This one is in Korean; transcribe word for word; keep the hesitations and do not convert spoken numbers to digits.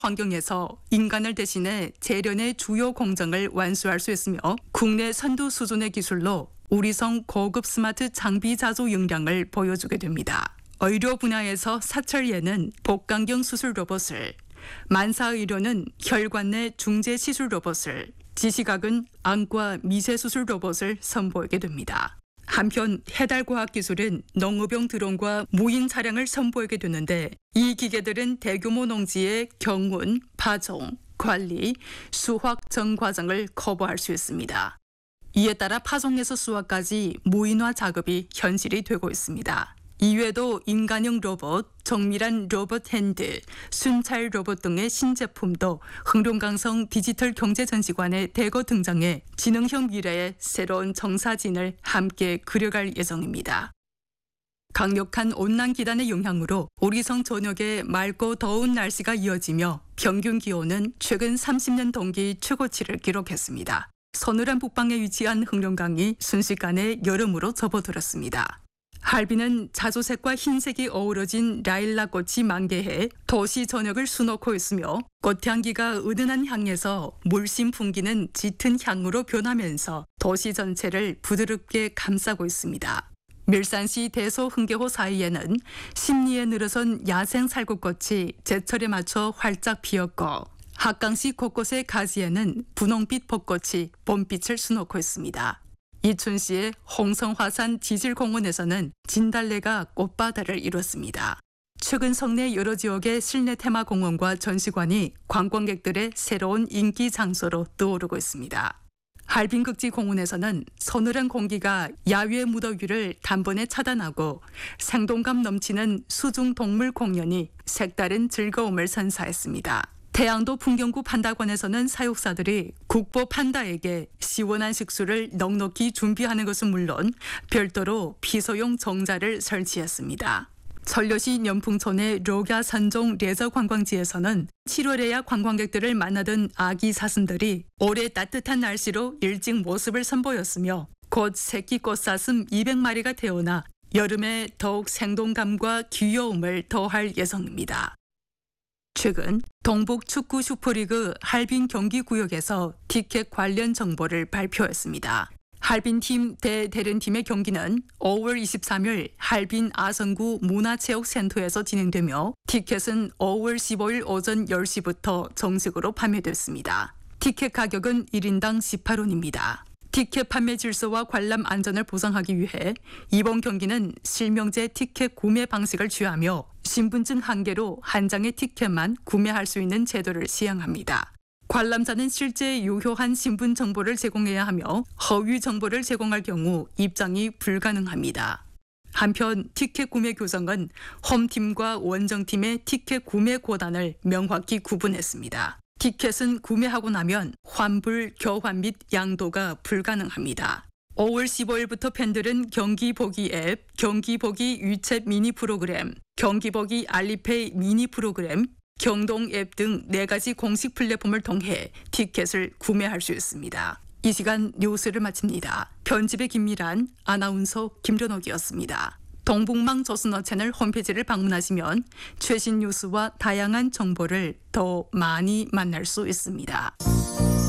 환경에서 인간을 대신해 재련의 주요 공정을 완수할 수 있으며 국내 선두 수준의 기술로 우리성 고급 스마트 장비 자조 역량을 보여주게 됩니다. 의료 분야에서 사철예는 복강경 수술 로봇을, 만사의료는 혈관 내 중재 시술 로봇을, 지시각은 안과 미세 수술 로봇을 선보이게 됩니다. 한편 해달과학기술은 농업용 드론과 무인 차량을 선보이게 되는데 이 기계들은 대규모 농지의 경운, 파종, 관리, 수확 전 과정을 커버할 수 있습니다. 이에 따라 파종에서 수확까지 무인화 작업이 현실이 되고 있습니다. 이외에도 인간형 로봇, 정밀한 로봇 핸드, 순찰 로봇 등의 신제품도 흥룡강성 디지털 경제전시관에 대거 등장해 지능형 미래의 새로운 정사진을 함께 그려갈 예정입니다. 강력한 온난기단의 영향으로 우리성 전역에 맑고 더운 날씨가 이어지며 평균 기온은 최근 삼십 년 동기 최고치를 기록했습니다. 서늘한 북방에 위치한 흥룡강이 순식간에 여름으로 접어들었습니다. 할빈은 자조색과 흰색이 어우러진 라일락 꽃이 만개해 도시 전역을 수놓고 있으며 꽃향기가 은은한 향에서 물씬 풍기는 짙은 향으로 변하면서 도시 전체를 부드럽게 감싸고 있습니다. 밀산시 대소 흥계호 사이에는 심리에 늘어선 야생 살구꽃이 제철에 맞춰 활짝 피었고 합강시 곳곳의 가지에는 분홍빛 벚꽃이 봄빛을 수놓고 있습니다. 이춘시의 홍성화산 지질공원에서는 진달래가 꽃바다를 이뤘습니다. 최근 성내 여러 지역의 실내 테마 공원과 전시관이 관광객들의 새로운 인기 장소로 떠오르고 있습니다. 할빈극지공원에서는 서늘한 공기가 야외 무더위를 단번에 차단하고 생동감 넘치는 수중 동물 공연이 색다른 즐거움을 선사했습니다. 태양도 풍경구 판다관에서는 사육사들이 국보 판다에게 시원한 식수를 넉넉히 준비하는 것은 물론 별도로 피서용 정자를 설치했습니다. 천려시 연풍촌의 로갸 산종 레저 관광지에서는 칠월에야 관광객들을 만나던 아기 사슴들이 올해 따뜻한 날씨로 일찍 모습을 선보였으며 곧 새끼 꽃사슴 이백 마리가 태어나 여름에 더욱 생동감과 귀여움을 더할 예정입니다. 최근 동북 축구 슈퍼리그 할빈 경기구역에서 티켓 관련 정보를 발표했습니다. 할빈팀 대 대련팀의 경기는 오월 이십삼일 할빈 아성구 문화체육센터에서 진행되며 티켓은 오월 십오일 오전 열 시부터 정식으로 판매됐습니다. 티켓 가격은 일 인당 십팔 원입니다. 티켓 판매 질서와 관람 안전을 보장하기 위해 이번 경기는 실명제 티켓 구매 방식을 취하며 신분증 한 개로 한 장의 티켓만 구매할 수 있는 제도를 시행합니다. 관람자는 실제 유효한 신분 정보를 제공해야 하며 허위 정보를 제공할 경우 입장이 불가능합니다. 한편 티켓 구매 규정은 홈팀과 원정팀의 티켓 구매 고단을 명확히 구분했습니다. 티켓은 구매하고 나면 환불, 교환 및 양도가 불가능합니다. 오월 십오일부터 팬들은 경기보기 앱, 경기보기 위챗 미니 프로그램, 경기보기 알리페이 미니 프로그램, 경동 앱 등 네 가지 공식 플랫폼을 통해 티켓을 구매할 수 있습니다. 이 시간 뉴스를 마칩니다. 편집의 김미란, 아나운서 김전옥이었습니다. 동북망 조선어 채널 홈페이지를 방문하시면 최신 뉴스와 다양한 정보를 더 많이 만날 수 있습니다.